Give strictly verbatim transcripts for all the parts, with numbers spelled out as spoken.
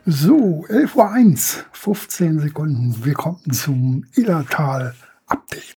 So, elf Uhr eins, fünfzehn Sekunden. Willkommen zum Illertal-Update.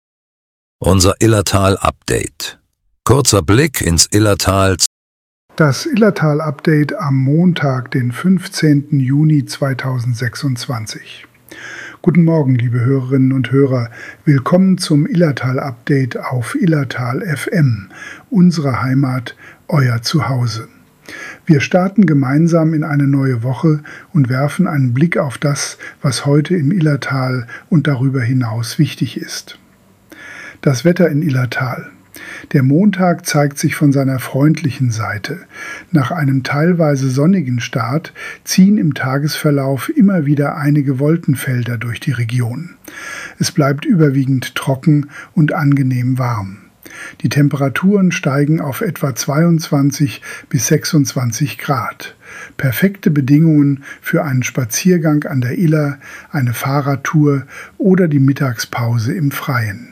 Unser Illertal-Update. Kurzer Blick ins Illertal. Das Illertal-Update am Montag, den fünfzehnten Juni zweitausendsechsundzwanzig. Guten Morgen, liebe Hörerinnen und Hörer. Willkommen zum Illertal-Update auf Illertal F M, unsere Heimat, euer Zuhause. Wir starten gemeinsam in eine neue Woche und werfen einen Blick auf das, was heute im Illertal und darüber hinaus wichtig ist. Das Wetter in Illertal. Der Montag zeigt sich von seiner freundlichen Seite. Nach einem teilweise sonnigen Start ziehen im Tagesverlauf immer wieder einige Wolkenfelder durch die Region. Es bleibt überwiegend trocken und angenehm warm. Die Temperaturen steigen auf etwa zweiundzwanzig bis sechsundzwanzig Grad. Perfekte Bedingungen für einen Spaziergang an der Iller, eine Fahrradtour oder die Mittagspause im Freien.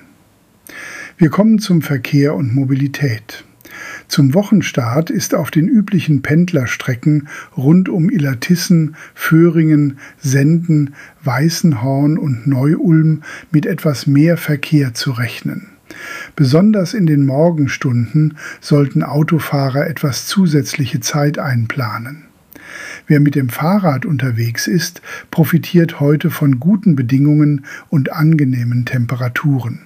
Wir kommen zum Verkehr und Mobilität. Zum Wochenstart ist auf den üblichen Pendlerstrecken rund um Illertissen, Vöhringen, Senden, Weißenhorn und Neu-Ulm mit etwas mehr Verkehr zu rechnen. Besonders in den Morgenstunden sollten Autofahrer etwas zusätzliche Zeit einplanen. Wer mit dem Fahrrad unterwegs ist, profitiert heute von guten Bedingungen und angenehmen Temperaturen.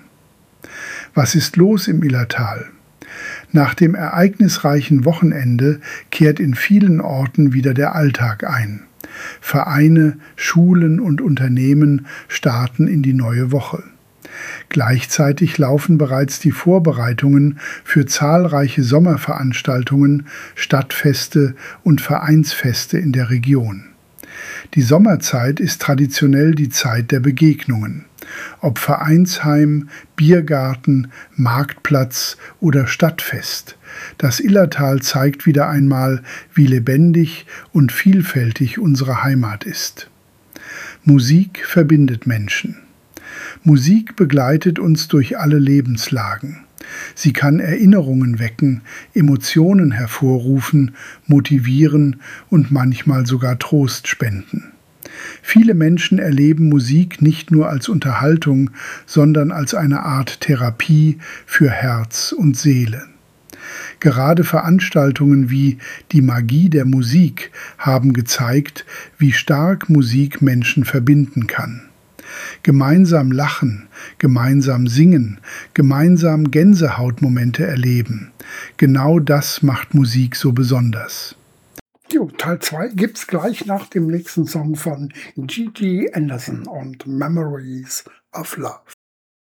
Was ist los im Illertal? Nach dem ereignisreichen Wochenende kehrt in vielen Orten wieder der Alltag ein. Vereine, Schulen und Unternehmen starten in die neue Woche. Gleichzeitig laufen bereits die Vorbereitungen für zahlreiche Sommerveranstaltungen, Stadtfeste und Vereinsfeste in der Region. Die Sommerzeit ist traditionell die Zeit der Begegnungen. Ob Vereinsheim, Biergarten, Marktplatz oder Stadtfest. Das Illertal zeigt wieder einmal, wie lebendig und vielfältig unsere Heimat ist. Musik verbindet Menschen. Musik begleitet uns durch alle Lebenslagen. Sie kann Erinnerungen wecken, Emotionen hervorrufen, motivieren und manchmal sogar Trost spenden. Viele Menschen erleben Musik nicht nur als Unterhaltung, sondern als eine Art Therapie für Herz und Seele. Gerade Veranstaltungen wie Die Magie der Musik haben gezeigt, wie stark Musik Menschen verbinden kann. Gemeinsam lachen, gemeinsam singen, gemeinsam Gänsehautmomente erleben. Genau das macht Musik so besonders. Jo, Teil zwei gibt's gleich nach dem nächsten Song von Gigi Anderson und Memories of Love.